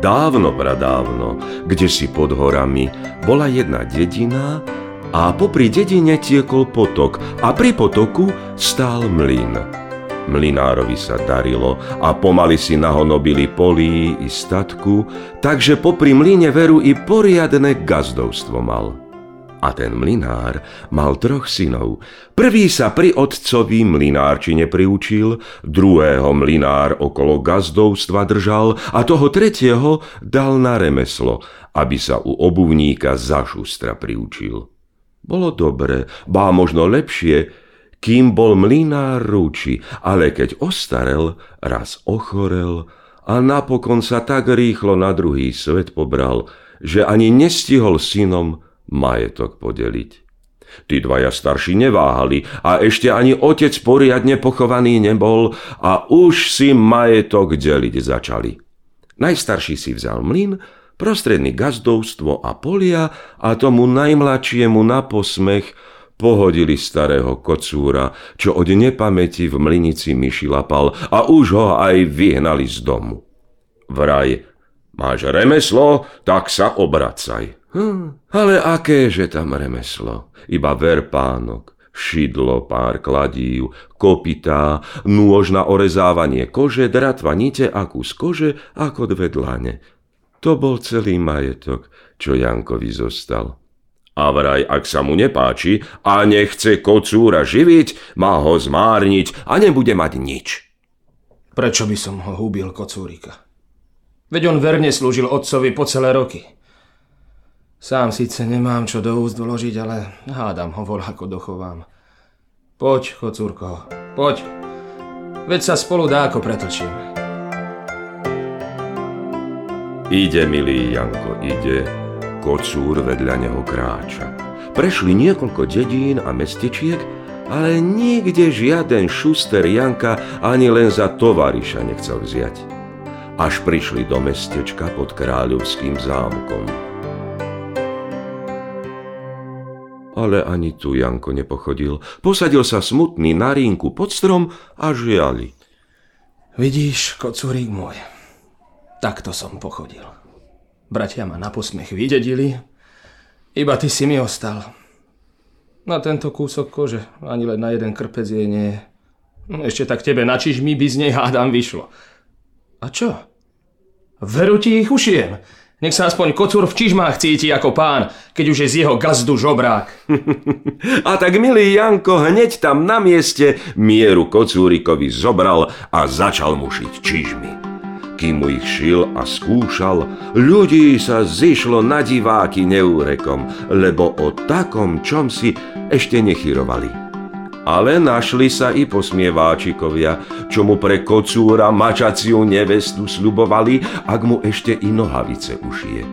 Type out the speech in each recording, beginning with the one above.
Dávno pradávno, kdesi pod horami, bola jedna dedina a popri dedine tiekol potok a pri potoku stál mlyn. Mlynárovi sa darilo a pomaly si nahonobili polí i statku, takže popri mlyne veru i poriadne gazdovstvo mal. A ten mlynár mal 3 synov. Prvý sa pri otcovi mlynárčine priučil, druhého mlynár okolo gazdovstva držal a toho tretieho dal na remeslo, aby sa u obuvníka za šustra priučil. Bolo dobre, bá možno lepšie, kým bol mlynár rúči, ale keď ostarel, raz ochorel a napokon sa tak rýchlo na druhý svet pobral, že ani nestihol synom majetok podeliť. Tí dvaja starší neváhali a ešte ani otec poriadne pochovaný nebol a už si majetok deliť začali. Najstarší si vzal mlyn, prostredný gazdovstvo a polia a tomu najmladšiemu na posmech pohodili starého kocúra, čo od nepamäti v mlynici myši lapal a už ho aj vyhnali z domu. Vraj, máš remeslo, tak sa obracaj. Ale akéže tam remeslo? Iba verpánok, šidlo, pár kladív, kopytá, nôž na orezávanie kože, dratva nite a kus kože ako 2 dlane. To bol celý majetok, čo Jankovi zostal. A vraj, ak sa mu nepáči a nechce kocúra živiť, má ho zmárniť a nebude mať nič. Prečo by som ho húbil, kocúrika? Veď on verne slúžil otcovi po celé roky. Sám síce nemám čo do úst vložiť, ale hádam ho voľako dochovám. Poď, kocúrko, poď. Veď sa spolu dáko pretočíme. Ide, milý Janko, ide. Kocúr vedľa neho kráča. Prešli niekoľko dedín a mestečiek, ale nikde žiaden šuster Janka ani len za tovariša nechcel vziať. Až prišli do mestečka pod kráľovským zámkom. Ale ani tu Janko nepochodil. Posadil sa smutný na rínku pod strom a žiali. Vidíš, kocúrik môj, takto som pochodil. Bratia ma na posmech vydedili, iba ty si mi ostal. Na tento kúsok kože ani len na jeden krpec jej nie je. Ešte tak tebe na čižmi by z nej hádam vyšlo. A čo? Veru ti ich ušijem. Nech sa aspoň kocúr v čižmách cíti ako pán, keď už je z jeho gazdu žobrák. A tak, milý Janko, hneď tam na mieste mieru kocúrikovi zobral a začal mu šiť čižmy. Kým mu ich šil a skúšal, ľudí sa zišlo na diváky neúrekom, lebo o takom čomsi ešte nechyrovali. Ale našli sa i posmieváčikovia, čo mu pre kocúra mačaciu nevestu sľubovali, ak mu ešte i nohavice ušije.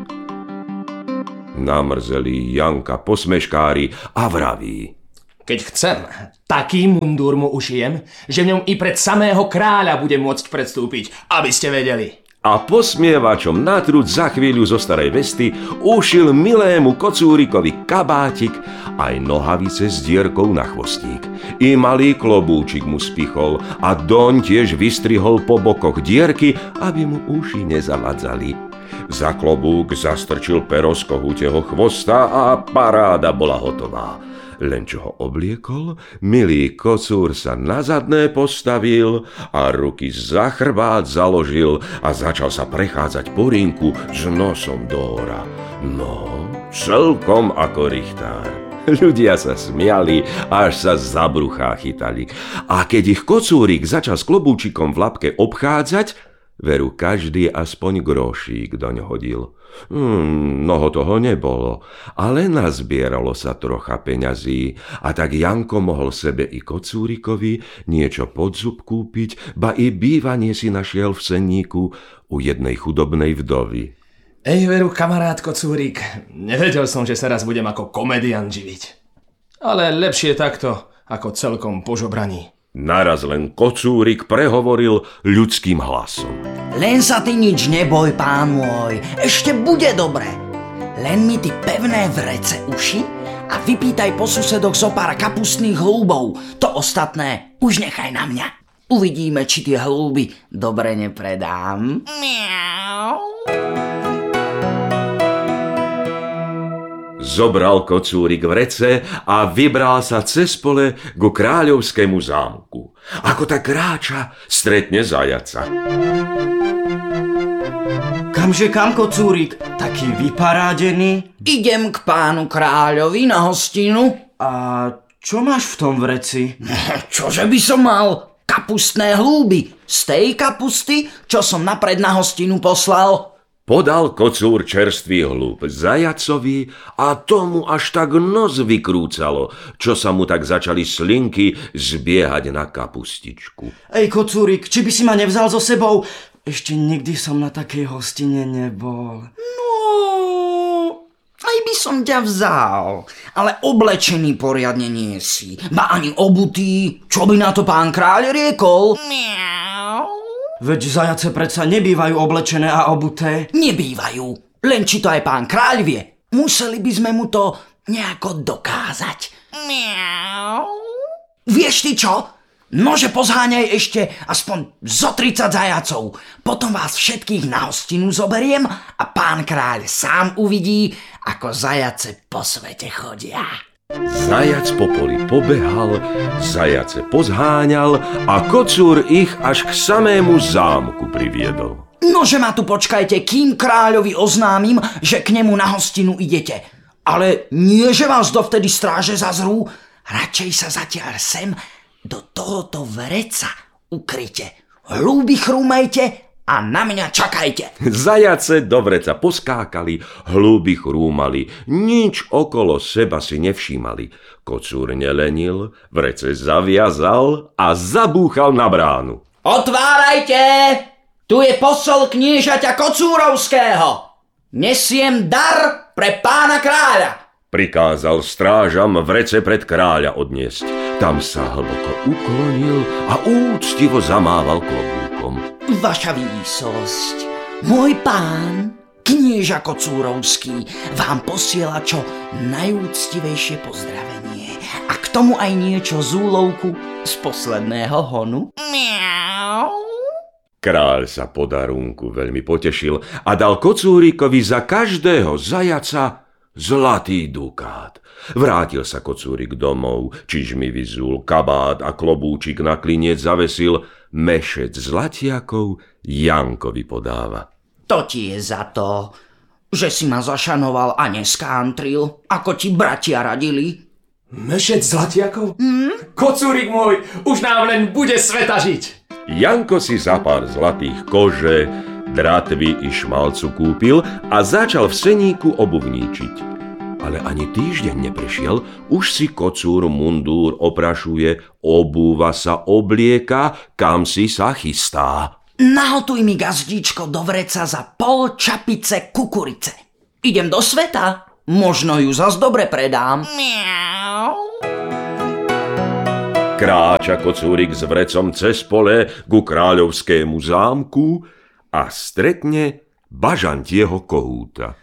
Namrzeli Janka posmeškári a vraví: Keď chcem, taký mundúr mu ušijem, že v ňom i pred samého kráľa bude môcť predstúpiť, aby ste vedeli. A posmievačom na trúd za chvíľu zo starej vesty ušil milému kocúrikovi kabátik aj nohavice s dierkou na chvostík. I malý klobúčik mu spichol a doň tiež vystrihol po bokoch dierky, aby mu uši nezavadzali. Za klobúk zastrčil pero z kohúteho chvosta a paráda bola hotová. Len čo ho obliekol, milý kocúr sa na zadné postavil a ruky za chrbát založil a začal sa prechádzať po rinku s nosom do hora. No, celkom ako richtár. Ľudia sa smiali, až sa za bruchá chytali. A keď ich kocúrik začal s klobúčikom v labke obchádzať, veru každý aspoň grošík doň hodil. Mnoho toho nebolo, ale nazbieralo sa trocha peňazí a tak Janko mohol sebe i kocúrikovi niečo pod zub kúpiť, ba i bývanie si našiel v senníku u jednej chudobnej vdovy. Ej, veru, kamarát kocúrik, nevedel som, že sa raz budem ako komediant živiť. Ale lepšie takto, ako celkom požobraní. Naraz len kocúrik prehovoril ľudským hlasom. Len sa ty nič neboj, pán môj, ešte bude dobre. Len mi ty pevné vrece uši a vypýtaj po susedoch zo pár kapustných hlúbov. To ostatné už nechaj na mňa. Uvidíme, či tie hlúby dobre nepredám. Miau. Zobral kocúrik vrece a vybral sa cez pole ku kráľovskému zámku. Ako tak kráča, stretne zajaca. Kamže kam, kocúrik? Taký vyparádený? Idem k pánu kráľovi na hostinu. A čo máš v tom vreci? Čože by som mal? Kapustné hlúby. Z tej kapusty, čo som napred na hostinu poslal. Podal kocúr čerstvý hlúb zajacovi a tomu až tak nos vykrúcalo, čo sa mu tak začali slinky zbiehať na kapustičku. Ej, kocúrik, či by si ma nevzal so sebou? Ešte nikdy som na takej hostine nebol. No, aj by som ťa vzal, ale oblečený poriadne nie si. Ba ani obutý, čo by na to pán kráľ riekol? Veď zajace predsa nebývajú oblečené a obuté. Nebývajú, len či to aj pán kráľ vie. Museli by sme mu to nejako dokázať. Vieš ty čo? Nože pozháňaj ešte aspoň zo 30 zajacov. Potom vás všetkých na hostinu zoberiem a pán kráľ sám uvidí, ako zajace po svete chodia. Zajac po poli pobehal, zajace pozháňal a kocúr ich až k samému zámku priviedol. Nože ma tu počkajte, kým kráľovi oznámim, že k nemu na hostinu idete. Ale nie, že vás dovtedy stráže zazrú, radšej sa zatiaľ sem do tohoto vreca ukryte. Hlúby chrúmajte a na mňa čakajte. Zajace do vreca poskákali, hlúby chrúmali, nič okolo seba si nevšímali. Kocúr nelenil, vrece zaviazal a zabúchal na bránu. Otvárajte! Tu je posol kniežaťa Kocúrovského. Nesiem dar pre pána kráľa. Prikázal strážam vrece pred kráľa odniesť. Tam sa hlboko uklonil a úctivo zamával klobúkom. Vaša výsosť, môj pán, knieža Kocúrovský, vám posiela čo najúctivejšie pozdravenie a k tomu aj niečo z úlovku z posledného honu. Kráľ sa po darunku veľmi potešil a dal kocúrikovi za každého zajaca zlatý dukát. Vrátil sa kocúrik domov, čižmy vyzul, kabát a klobúčik na kliniec zavesil, mešec zlatiakov Jankovi podáva. To ti je za to, že si ma zašanoval a neskántril, ako ti bratia radili. Mešec zlatiakov? Kocúrik môj, už nám len bude sveta žiť. Janko si za pár zlatých kože, dratvy i šmalcu kúpil a začal v seníku obuvníčiť. Ale ani týždeň neprešiel, už si kocúr mundúr oprašuje, obúva sa, oblieka, kam si sa chystá. Nahotuj mi, gazdíčko, do vreca za pol čapice kukurice. Idem do sveta, možno ju zas dobre predám. Kráča kocúrik s vrecom cez pole ku kráľovskému zámku a stretne bažantieho kohúta.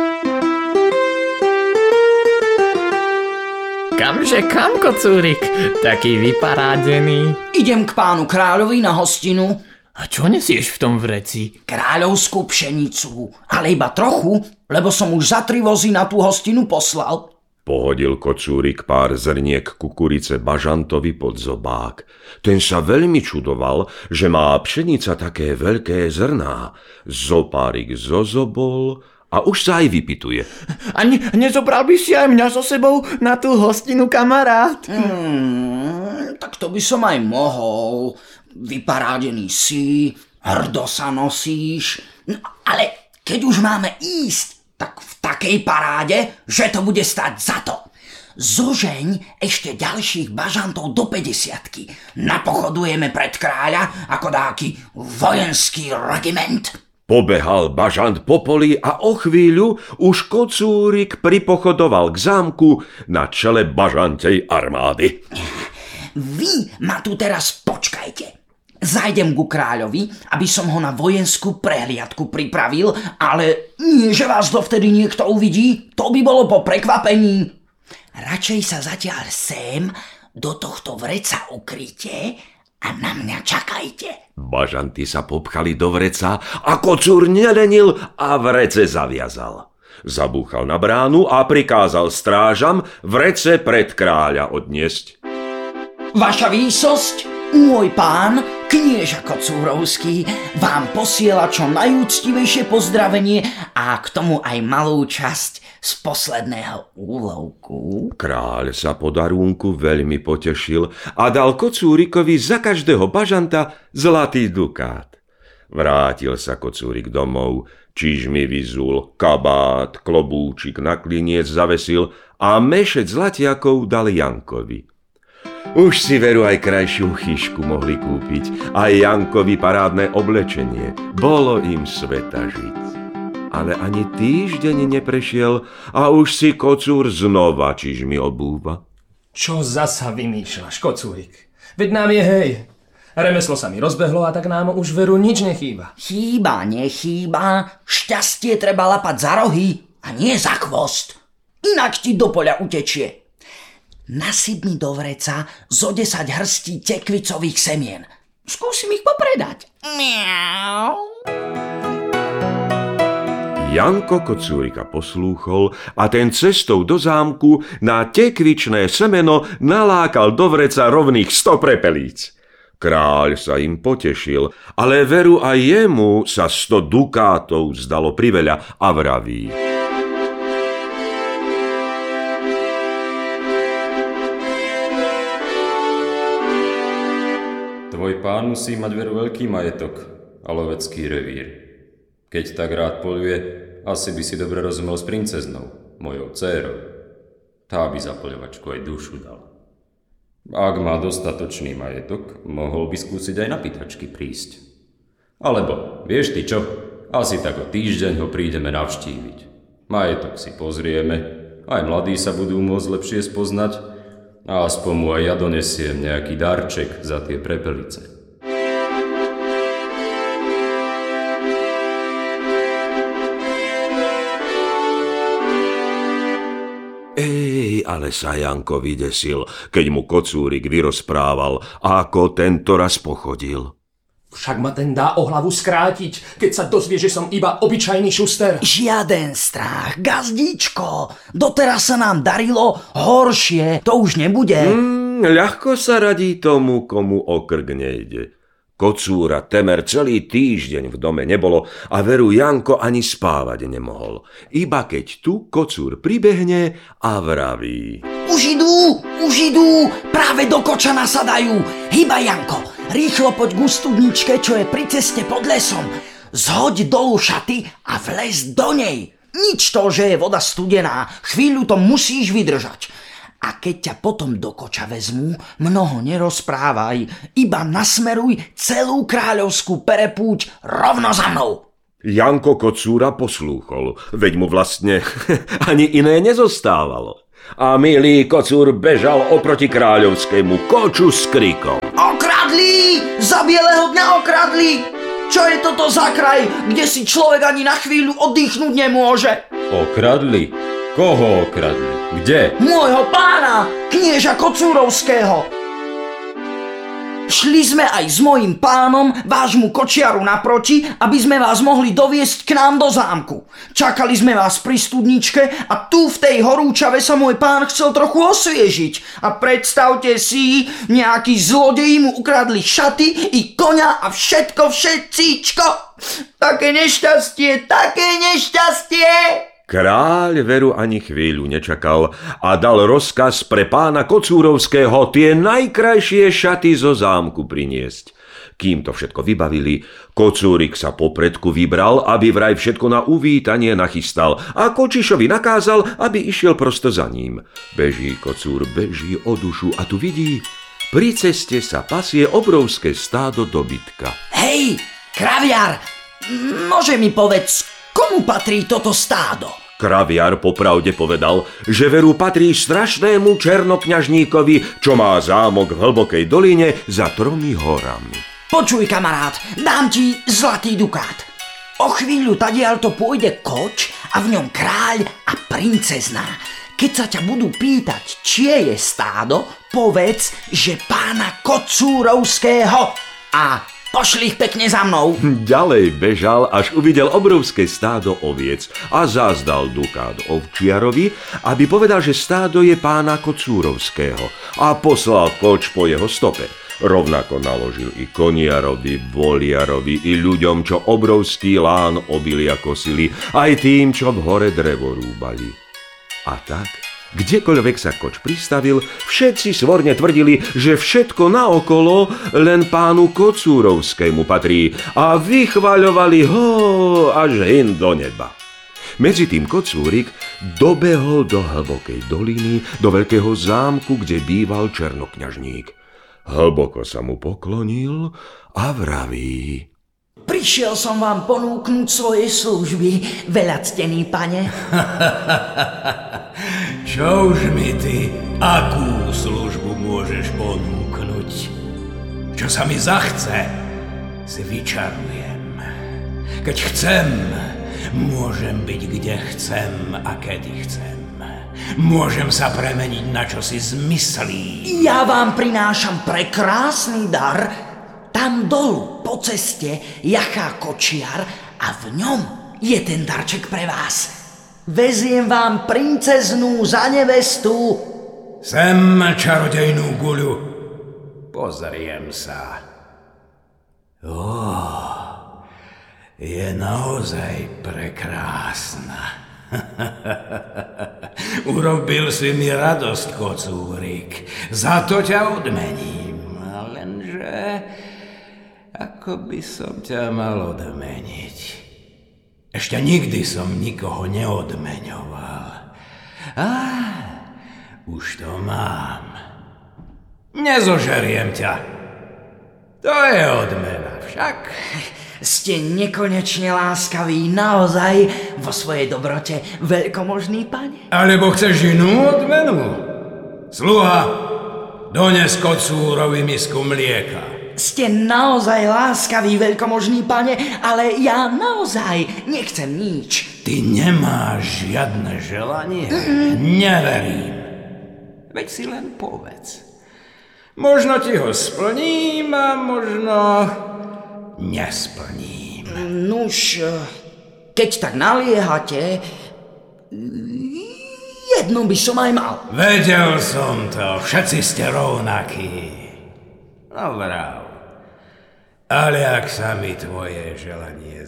Kamže kam, kocúrik? Taký vyparádený. Idem k pánu kráľovi na hostinu. A čo nesieš v tom vreci? Kráľovskú pšenicu, ale iba trochu, lebo som už za 3 vozy na tú hostinu poslal. Pohodil kocúrik pár zrniek kukurice bažantovi pod zobák. Ten sa veľmi čudoval, že má pšenica také veľké zrná. Zopárik zozobol a už sa aj vypituje. A nezobral by si aj mňa so sebou na tú hostinu, kamarát? Tak to by som aj mohol. Vyparádený si, hrdo sa nosíš. No, ale keď už máme ísť, tak v takej paráde, že to bude stať za to. Zožeň ešte ďalších bažantov do 50-ky. Napochodujeme pred kráľa ako dáky vojenský regiment. Pobehal bažant po poli a o chvíľu už kocúrik pripochodoval k zámku na čele bažantej armády. Vy ma tu teraz počkajte. Zajdem ku kráľovi, aby som ho na vojenskú prehliadku pripravil, ale nie, že vás dovtedy niekto uvidí, to by bolo po prekvapení. Radšej sa zatiaľ sem do tohto vreca ukryte a na mňa čakajte. Bažanty sa popchali do vreca a kocúr nelenil a vrece zaviazal. Zabúchal na bránu a prikázal strážam vrece pred kráľa odniesť. Vaša výsosť, môj pán, knieža Kocúrovský, vám posiela čo najúctivejšie pozdravenie a k tomu aj malú časť z posledného úlovku. Kráľ sa po darúnku veľmi potešil a dal kocúrikovi za každého bažanta zlatý dukát. Vrátil sa kocúrik domov, čižmy vyzul, kabát, klobúčik na kliniec zavesil a mešec zlatiakov dal Jankovi. Už si veru aj krajšiu chyšku mohli kúpiť, aj Jankovi parádne oblečenie. Bolo im sveta žiť. Ale ani týždeň neprešiel a už si kocúr znova čižmy obúva. Čo zasa vymýšľaš, kocúrik? Veď nám je hej. Remeslo sa mi rozbehlo a tak nám už veru nič nechýba. Chýba, nechýba, šťastie treba lapať za rohy a nie za chvost. Inak ti do poľa utečie. Nasyp mi do vreca zo 10 hrstí tekvicových semien. Skúsim ich popredať. Miau. Janko kocúrika poslúchol a ten cestou do zámku na tekvičné semeno nalákal do vreca rovných 100 prepelíc. Kráľ sa im potešil, ale veru aj jemu sa 100 dukátov zdalo priveľa a vraví. Tvoj pán musí mať veru veľký majetok a lovecký revír. Keď tak rád poľuje, asi by si dobre rozumel s princeznou, mojou dcérou. Tá by za poľovačku aj dušu dala. Ak má dostatočný majetok, mohol by skúsiť aj na pýtačky prísť. Alebo, vieš ty čo, asi tak o týždeň ho prídeme navštíviť. Majetok si pozrieme, aj mladí sa budú môcť lepšie spoznať, a aspoň mu aj ja donesiem nejaký darček za tie prepelice. Ale sa Janko vydesil, keď mu kocúrik vyrozprával, ako tento raz pochodil. Však ma ten dá o hlavu skrátiť, keď sa dozvie, že som iba obyčajný šuster. Žiaden strach, gazdíčko. Doteraz sa nám darilo, horšie to už nebude. Ľahko sa radí tomu, komu o krk nejde. Kocúra temer celý týždeň v dome nebolo a veru Janko ani spávať nemohol. Iba keď tu kocúr pribehne a vraví. Už idú, práve do koča nasadajú. Hýba, Janko, rýchlo poď k studničke, čo je pri ceste pod lesom. Zhoď dolu šaty a vlez do nej. Nič to, že je voda studená, chvíľu to musíš vydržať. A keď ťa potom do koča vezmú, mnoho nerozprávaj, iba nasmeruj celú kráľovskú perepúť rovno za mnou. Janko kocúra poslúchol, veď mu vlastne ani iné nezostávalo. A milý kocúr bežal oproti kráľovskému koču s krikom. Okradli! Za bieleho dňa okradli! Čo je toto za kraj, kde si človek ani na chvíľu oddychnúť nemôže? Okradli? Koho okradli? Kde? Môjho pána, knieža Kocúrovského. Šli sme aj s mojím pánom, vášmu kočiaru naproti, aby sme vás mohli doviesť k nám do zámku. Čakali sme vás pri studničke a tu v tej horúčave sa môj pán chcel trochu osviežiť. A predstavte si, nejakí zlodeji mu ukradli šaty i koňa a všetcíčko. Také nešťastie, také nešťastie! Kráľ veru ani chvíľu nečakal a dal rozkaz pre pána Kocúrovského tie najkrajšie šaty zo zámku priniesť. Kým to všetko vybavili, kocúrik sa popredku vybral, aby vraj všetko na uvítanie nachystal a Kočišovi nakázal, aby išiel prosto za ním. Beží kocúr, beží o dušu a tu vidí, pri ceste sa pasie obrovské stádo dobytka. Hej, kraviar, nože mi povedz, komu patrí toto stádo? Kraviar popravde povedal, že veru patrí strašnému černokňažníkovi, čo má zámok v hlbokej doline za 3 horami. Počuj, kamarát, dám ti zlatý dukát. O chvíľu tadiaľto pôjde koč a v ňom kráľ a princezná. Keď sa ťa budú pýtať, čie je stádo, povedz, že pána Kocúrovského a pošli ich pekne za mnou. Ďalej bežal, až uvidel obrovské stádo oviec a zazdal dukát ovčiarovi, aby povedal, že stádo je pána Kocúrovského a poslal koč po jeho stope. Rovnako naložil i koniarovi, voliarovi, i ľuďom, čo obrovský lán obilia kosili, aj tým, čo v hore drevo rúbali. A tak, kdekoľvek sa koč pristavil, všetci svorne tvrdili, že všetko naokolo len pánu Kocúrovskému patrí a vychvaľovali ho až hin do neba. Medzitým Kocúrik dobehol do hlbokej doliny, do veľkého zámku, kde býval černokňažník. Hlboko sa mu poklonil a vraví: Prišiel som vám ponúknuť svoje služby, veľactený pane. Čo už mi ty, akú službu môžeš ponúknuť? Čo sa mi zachce, si vyčarujem. Keď chcem, môžem byť kde chcem a kedy chcem. Môžem sa premeniť na čo si zmyslí. Ja vám prinášam prekrásny dar. Tam dolu po ceste jachá kočiar a v ňom je ten darček pre vás. Veziem vám princeznú za nevestu. Sem čarodejnú guľu. Pozriem sa. Je naozaj prekrásna. Urobil si mi radosť, Kocúrik. Za to ťa odmením. Lenže ako by som ťa mal odmeniť? Ešte nikdy som nikoho neodmeňoval. Už to mám. Nezožeriem ťa. To je odmena však. Ste nekonečne láskaví, naozaj, vo svojej dobrote, veľkomožný pane? Alebo chceš inú odmenu? Sluha, dones Kocúrovi misku mlieka. Ste naozaj láskaví, veľkomožný pane, ale ja naozaj nechcem nič. Ty nemáš žiadne želanie? Neverím. Veď si len povedz. Možno ti ho splním a možno nesplním. Nuž, keď tak naliehate, jednu by som aj mal. Vedel som to, všetci ste rovnakí. No vrav. Ale ak sa mi tvoje želanie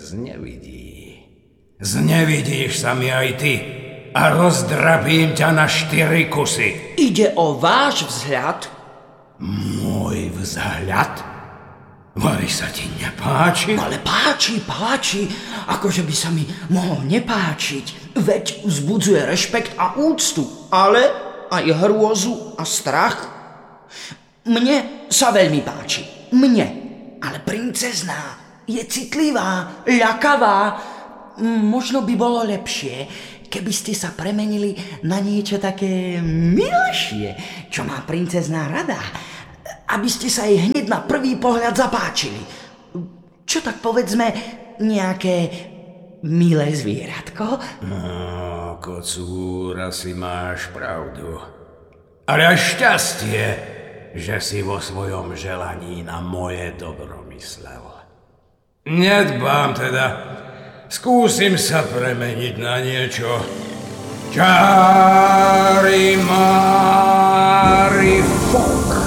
znevidíš sa mi aj ty a rozdrabím ťa na 4 kusy. Ide o váš vzhľad? Môj vzhľad? Vari sa ti nepáči? Ale páči. Akože by sa mi mohol nepáčiť. Veď vzbudzuje rešpekt a úctu, ale aj hrôzu a strach. Mne sa veľmi páči. Mne. Ale princezná je citlivá, ľakavá. Možno by bolo lepšie, keby ste sa premenili na niečo také milšie, čo má princezná rada. Aby ste sa jej hneď na prvý pohľad zapáčili. Čo tak povedzme, nejaké milé zvieratko? No, Kocúr, asi máš pravdu. Ale aj šťastie, že si vo svojom želaní na moje dobro myslel. Nedbám teda. Skúsim sa premeniť na niečo. Čári fok.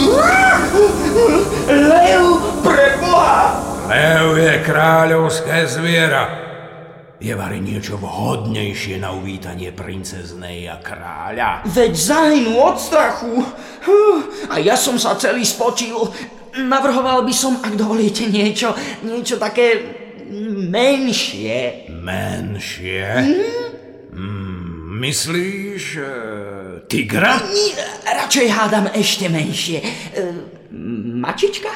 Lev, preboha! Lev je kráľovské zviera. Je vari niečo vhodnejšie na uvítanie princeznej a kráľa? Veď zahynú od strachu. A ja som sa celý spočil. Navrhoval by som, ak dovolíte, niečo také menšie. Menšie? Myslíš tigra? Radšej hádam ešte menšie. Mačička?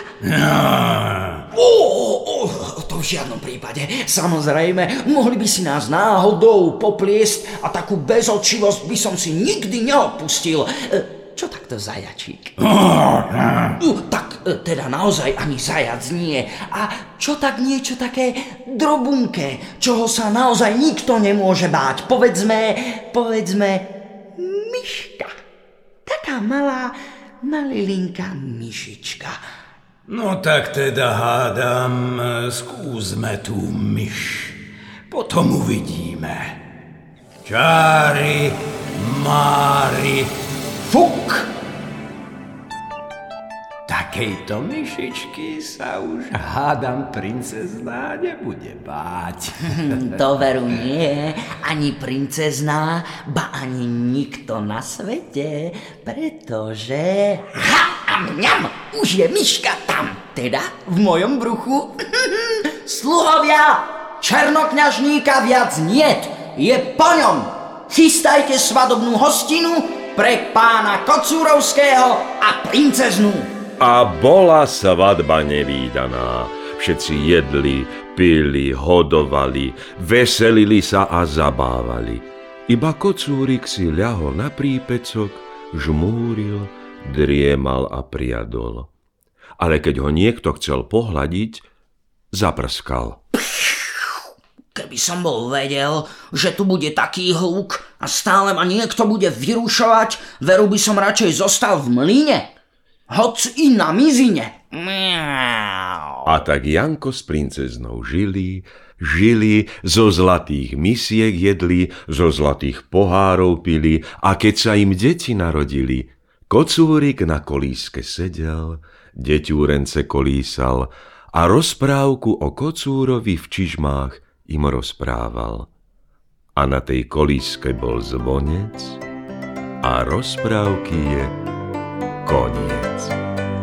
To v žiadnom prípade. Samozrejme, mohli by si nás náhodou popliesť a takú bezočivosť by som si nikdy neodpustil. Čo takto zajačík? Tak teda naozaj ani zajac nie. A čo tak niečo také drobunké, čoho sa naozaj nikto nemôže báť? Povedzme, myšička. Taká malá, malilinká myšička. No tak teda hádam, skúsme tú myš. Potom uvidíme. Čári, mári, fuk! Takejto myšičky sa už hádam princezná nebude báť. To veru nie, ani princezná, ba ani nikto na svete, pretože... Ha! A mňam! Už je myška tam, teda v mojom bruchu. Sluhovia, černokňažníka viac niet, je po ňom. Chystajte svadobnú hostinu pre pána Kocúrovského a princeznú. A bola svadba nevídaná. Všetci jedli, pili, hodovali, veselili sa a zabávali. Iba Kocúrik si ľahol na prípecok, žmúril, driemal a priadol. Ale keď ho niekto chcel pohľadiť, zaprskal. Keby som bol vedel, že tu bude taký hluk a stále ma niekto bude vyrušovať, veru by som radšej zostal v mlyne. Hoc i na mizine. A tak Janko s princeznou žili, zo zlatých misiek jedli, zo zlatých pohárov pili a keď sa im deti narodili, Kocúrik na kolíske sedel, deťúrence kolísal a rozprávku o Kocúrovi v čižmách im rozprával. A na tej kolíske bol zvonec a rozprávky je koniec.